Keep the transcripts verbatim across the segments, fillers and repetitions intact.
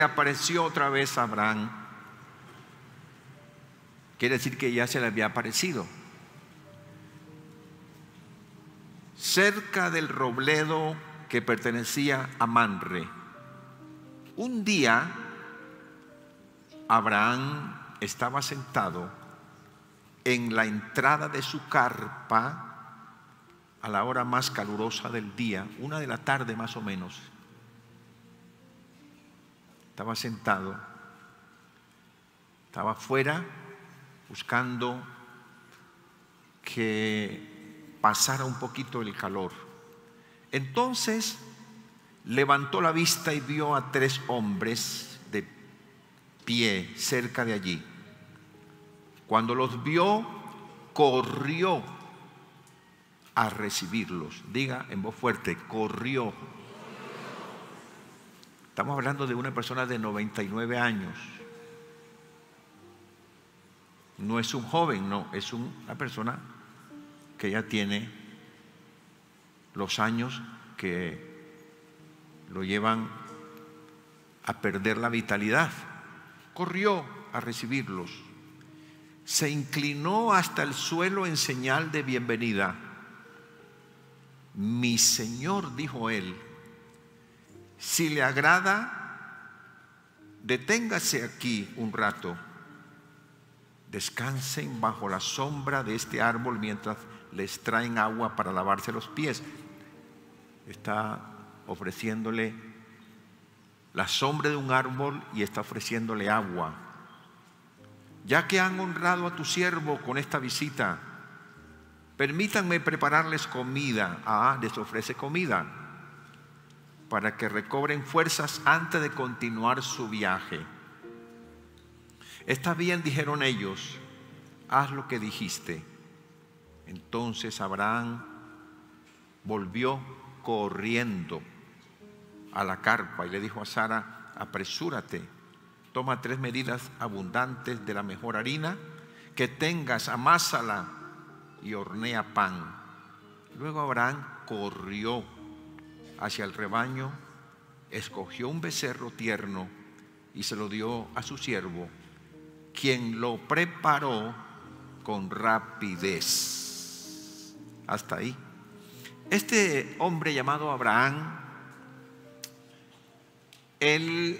apareció otra vez a Abraham. Quiere decir que ya se le había aparecido. Cerca del robledo que pertenecía a Mamre. Un día, Abraham estaba sentado en la entrada de su carpa a la hora más calurosa del día, una de la tarde más o menos. Estaba sentado, estaba afuera buscando que pasara un poquito el calor. Entonces levantó la vista y vio a tres hombres de pie cerca de allí. Cuando los vio, corrió a recibirlos. Diga en voz fuerte, corrió. Estamos hablando de una persona de noventa y nueve años. No es un joven, no, es una persona que ya tiene los años que lo llevan a perder la vitalidad. Corrió a recibirlos. Se inclinó hasta el suelo en señal de bienvenida. Mi Señor, dijo él, si le agrada, deténgase aquí un rato. Descansen bajo la sombra de este árbol mientras les traen agua para lavarse los pies. Está ofreciéndole la sombra de un árbol y está ofreciéndole agua. Ya que han honrado a tu siervo con esta visita, permítanme prepararles comida. Ah, les ofrece comida para que recobren fuerzas antes de continuar su viaje. Está bien, dijeron ellos, haz lo que dijiste. Entonces Abraham volvió corriendo a la carpa y le dijo a Sara, apresúrate, toma tres medidas abundantes de la mejor harina que tengas, amásala y hornea pan. Luego Abraham corrió hacia el rebaño, escogió un becerro tierno y se lo dio a su siervo, quien lo preparó con rapidez. Hasta ahí. Este hombre llamado Abraham, él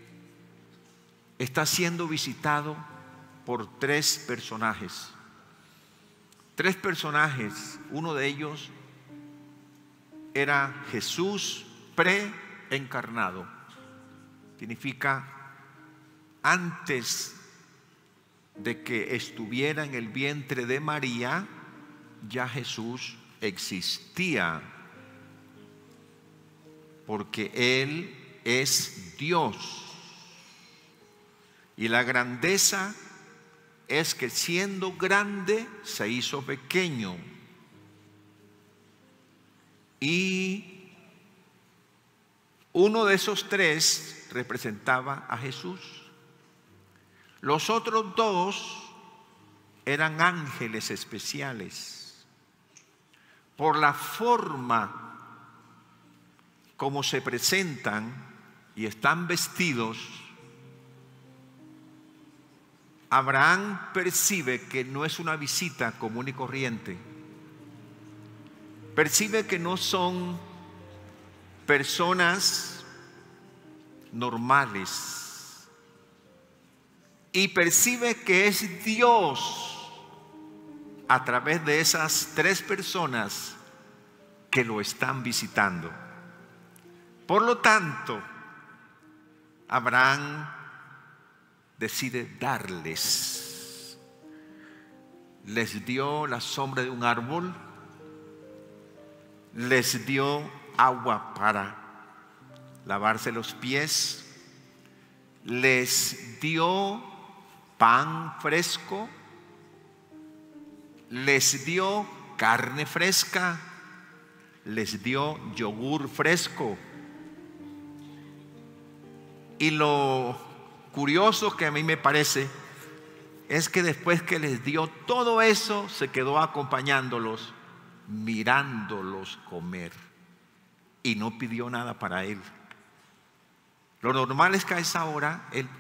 está siendo visitado por tres personajes. Tres personajes. Uno de ellos era Jesús preencarnado. Significa antes de que estuviera en el vientre de María, ya Jesús existía, porque Él es Dios. Y la grandeza es que siendo grande se hizo pequeño. Y uno de esos tres representaba a Jesús. Los otros dos eran ángeles especiales. Por la forma como se presentan y están vestidos, Abraham percibe que no es una visita común y corriente. Percibe que no son personas normales. Y percibe que es Dios a través de esas tres personas que lo están visitando. Por lo tanto, Abraham decide darles. Les dio la sombra de un árbol, les dio agua para lavarse los pies, les dio pan fresco, les dio carne fresca, les dio yogur fresco. Y lo curioso que a mí me parece es que después que les dio todo eso, se quedó acompañándolos, mirándolos comer, y no pidió nada para él. Lo normal es que a esa hora él